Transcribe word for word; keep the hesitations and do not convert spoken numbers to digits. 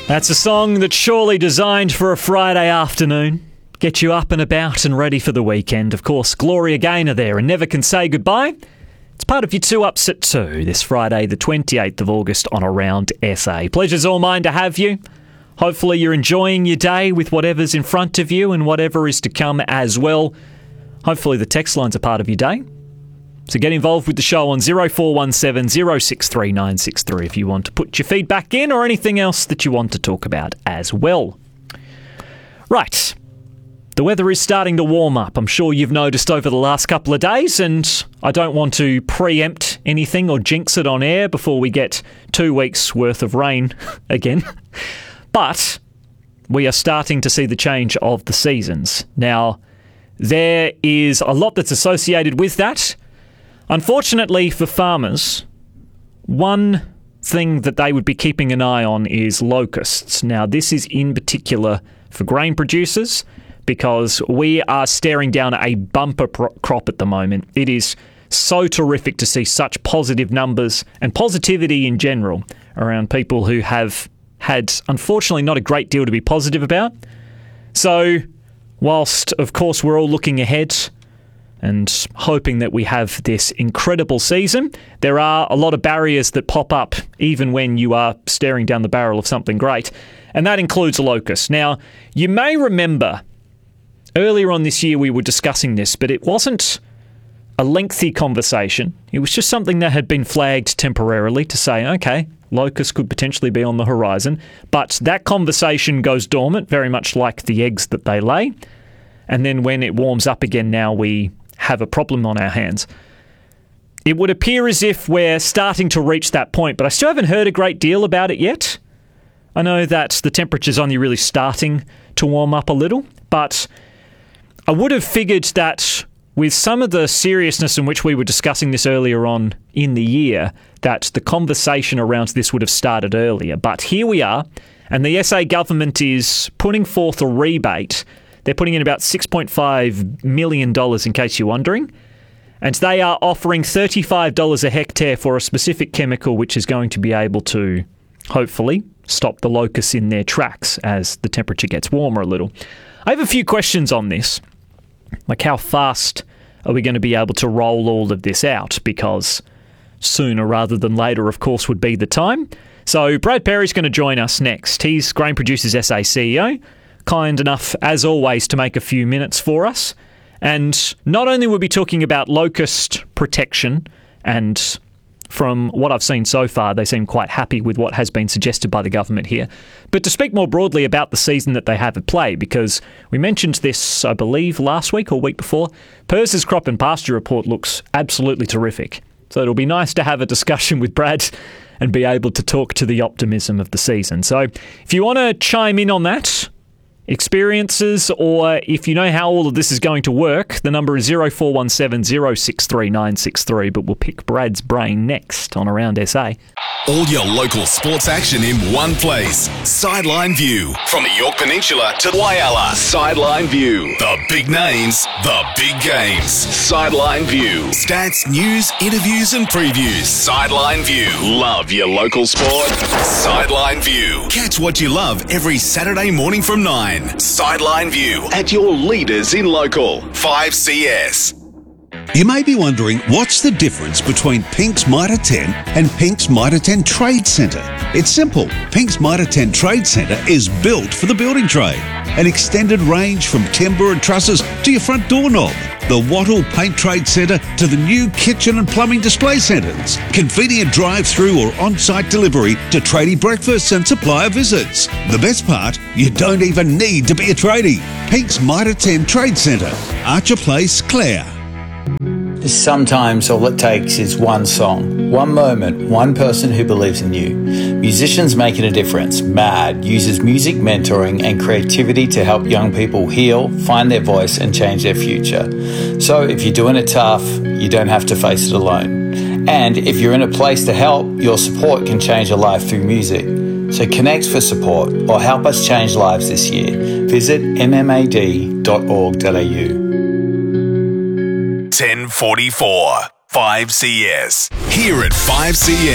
That's a song that's surely designed for a Friday afternoon. Get you up and about and ready for the weekend. Of course, Gloria Gaynor there and Never Can Say Goodbye. It's part of your two ups at two this Friday, the twenty-eighth of August on Around S A. Pleasure's all mine to have you. Hopefully you're enjoying your day with whatever's in front of you and whatever is to come as well. Hopefully the text line's a part of your day. So get involved with the show on zero four one seven, zero six three nine six three if you want to put your feedback in or anything else that you want to talk about as well. Right. The weather is starting to warm up. I'm sure you've noticed over the last couple of days, and I don't want to preempt anything or jinx it on air before we get two weeks worth of rain again. But we are starting to see the change of the seasons. Now, there is a lot that's associated with that. Unfortunately for farmers, one thing that they would be keeping an eye on is locusts. Now, this is in particular for grain producers because we are staring down a bumper pro- crop at the moment. It is so terrific to see such positive numbers and positivity in general around people who have had, unfortunately, not a great deal to be positive about. So, whilst, of course, we're all looking ahead and hoping that we have this incredible season, there are a lot of barriers that pop up even when you are staring down the barrel of something great, and that includes locusts. Now, you may remember earlier on this year we were discussing this, but it wasn't a lengthy conversation. It was just something that had been flagged temporarily to say, okay, locusts could potentially be on the horizon, but that conversation goes dormant, very much like the eggs that they lay, and then when it warms up again now we have a problem on our hands. It would appear as if we're starting to reach that point, but I still haven't heard a great deal about it yet. I know that the temperature's only really starting to warm up a little, but I would have figured that with some of the seriousness in which we were discussing this earlier on in the year, that the conversation around this would have started earlier. But here we are, and the S A government is putting forth a rebate. They're putting in about six point five million dollars, in case you're wondering. And they are offering thirty-five dollars a hectare for a specific chemical which is going to be able to, hopefully, stop the locusts in their tracks as the temperature gets warmer a little. I have a few questions on this. Like, how fast are we going to be able to roll all of this out? Because sooner rather than later, of course, would be the time. So Brad Perry's going to join us next. He's Grain Producers S A C E O. Kind enough, as always, to make a few minutes for us. And not only will we be talking about locust protection, and from what I've seen so far, they seem quite happy with what has been suggested by the government here, but to speak more broadly about the season that they have at play, because we mentioned this, I believe, last week or week before. P I R S's Crop and Pasture report looks absolutely terrific. So it'll be nice to have a discussion with Brad and be able to talk to the optimism of the season. So if you want to chime in on that, experiences, or if you know how all of this is going to work, the number is zero four one seven, zero six three nine six three, but we'll pick Brad's brain next on Around S A. All your local sports action in one place. Sideline View. From the Yorke Peninsula to Whyalla. Sideline View. The big names, the big games. Sideline View. Stats, news, interviews and previews. Sideline View. Love your local sport? Sideline View. Catch what you love every Saturday morning from nine. Sideline View at your leaders in local five C S. You may be wondering, what's the difference between Pink's Mitre ten and Pink's Mitre ten Trade Centre? It's simple. Pink's Mitre ten Trade Centre is built for the building trade. An extended range from timber and trusses to your front doorknob. The Wattle Paint Trade Centre to the new kitchen and plumbing display centres. Convenient drive-through or on-site delivery to tradie breakfasts and supplier visits. The best part, you don't even need to be a tradie. Pink's Mitre ten Trade Centre, Archer Place, Clare. Sometimes all it takes is one song, one moment, one person who believes in you. Musicians Making a Difference, MAD, uses music mentoring and creativity to help young people heal, find their voice and change their future. So if you're doing it tough, you don't have to face it alone. And if you're in a place to help, your support can change a life through music. So connect for support or help us change lives this year. Visit m m a d dot org dot a u. ten forty-four, five C S. Here at five C